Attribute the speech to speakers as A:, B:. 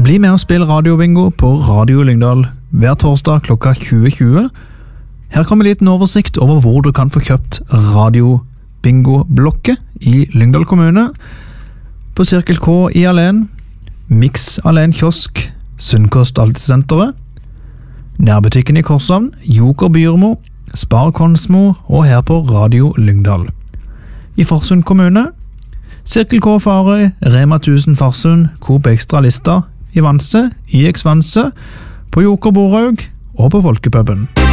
A: Bli med og spill radiobingo på Radio Lyngdal hver torsdag klokka 20.20. Her kommer en liten oversikt over hvor du kan få kjøpt radiobingo-blokket i Lyngdal kommune. På Cirkel K i Alen, Mix Alen Kiosk, Sunnkost Alltidssenteret, Nærbutikken i Korshavn, Joker Byrmo, Spar Konsmo og her på Radio Lyngdal. I Farsund kommune, Cirkel K Farøy, Rema 1000 Farsund, Coop Extra Lista, i Vanse, YX Vanse, på Joker Borhaug og på Folkepuben.